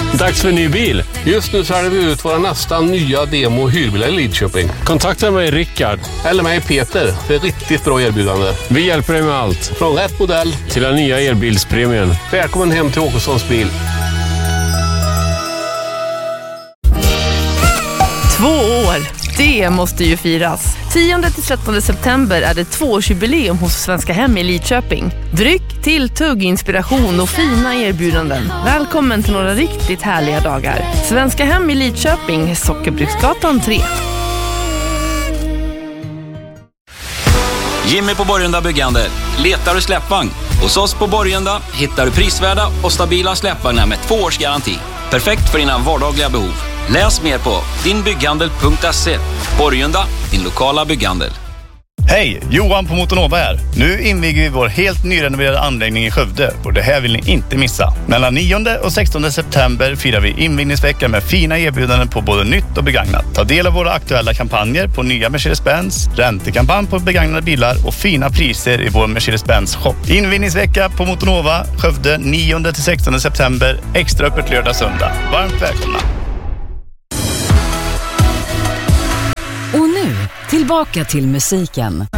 Dags för en ny bil. Just nu säljer vi ut våra nästan nya demo- och hyrbilar i Lidköping. Kontakta mig Rickard. Eller mig Peter. Det är riktigt bra erbjudande. Vi hjälper dig med allt. Från rätt modell till den nya elbilspremien. Välkommen hem till Åkessons bil. 2 år. Det måste ju firas. 10-13 september är det 2-årsjubileum hos Svenska Hem i Lidköping. Dryck, tilltugg, inspiration och fina erbjudanden. Välkommen till några riktigt härliga dagar. Svenska Hem i Lidköping, Sockerbruksgatan 3. Jimmy på Borgunda Byggande. Letar du släppvagn? Hos oss på Borgunda hittar du prisvärda och stabila släppvagnar med 2 års garanti. Perfekt för dina vardagliga behov. Läs mer på dinbygghandel.se. Borgunda, din lokala bygghandel. Hej, Johan på Motonova här. Nu inviger vi vår helt nyrenoverade anläggning i Skövde och det här vill ni inte missa. Mellan 9 och 16 september firar vi invigningsvecka med fina erbjudanden på både nytt och begagnat. Ta del av våra aktuella kampanjer på nya Mercedes-Benz, räntekampanj på begagnade bilar och fina priser i vår Mercedes-Benz-shop. Invigningsvecka på Motonova, Skövde 9 till 16 september, extra öppet lördag-söndag. Varmt välkomna! Och nu, tillbaka till musiken.